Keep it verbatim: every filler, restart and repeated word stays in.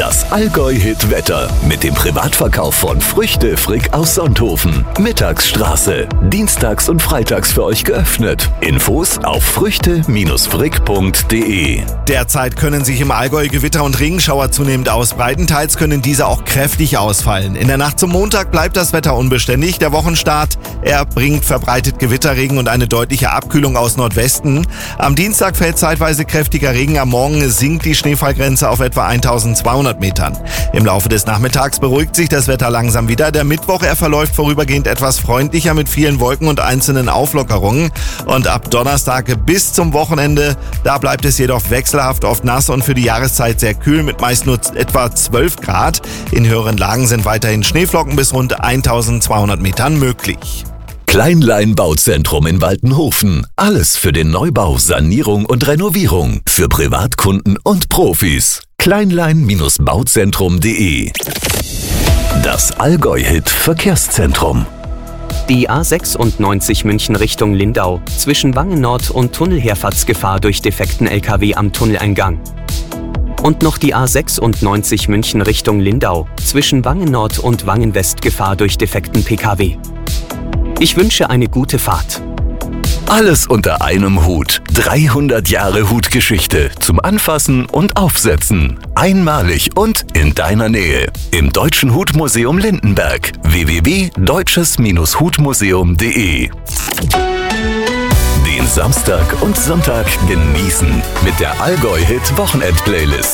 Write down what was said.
Das Allgäu-Hit-Wetter mit dem Privatverkauf von Früchte Frick aus Sonthofen. Mittagsstraße. Dienstags und freitags für euch geöffnet. Infos auf früchte frick punkt de. Derzeit können sich im Allgäu Gewitter und Regenschauer zunehmend ausbreiten. Teils können diese auch kräftig ausfallen. In der Nacht zum Montag bleibt das Wetter unbeständig. Der Wochenstart, er bringt verbreitet Gewitterregen und eine deutliche Abkühlung aus Nordwesten. Am Dienstag fällt zeitweise kräftiger Regen. Am Morgen sinkt die Schneefallgrenze auf etwa eintausendzweihundert Metern. Im Laufe des Nachmittags beruhigt sich das Wetter langsam wieder. Der Mittwoch, er verläuft vorübergehend etwas freundlicher mit vielen Wolken und einzelnen Auflockerungen. Und ab Donnerstag bis zum Wochenende, da bleibt es jedoch wechselhaft, oft nass und für die Jahreszeit sehr kühl mit meist nur etwa zwölf Grad. In höheren Lagen sind weiterhin Schneeflocken bis rund eintausendzweihundert Metern möglich. Kleinlein Bauzentrum in Waltenhofen. Alles für den Neubau, Sanierung und Renovierung. Für Privatkunden und Profis. kleinlein bauzentrum punkt de. Das Allgäu-Hit Verkehrszentrum. Die A sechsundneunzig München Richtung Lindau, zwischen Wangen Nord und Tunnelherfahrtsgefahr durch defekten L K W am Tunneleingang. Und noch die A sechsundneunzig München Richtung Lindau, zwischen Wangen Nord und Wangen West Gefahr durch defekten P K W. Ich wünsche eine gute Fahrt. Alles unter einem Hut. dreihundert Jahre Hutgeschichte zum Anfassen und Aufsetzen. Einmalig und in deiner Nähe. Im Deutschen Hutmuseum Lindenberg. w w w punkt deutsches hutmuseum punkt de. Den Samstag und Sonntag genießen mit der Allgäu-Hit Wochenend-Playlist.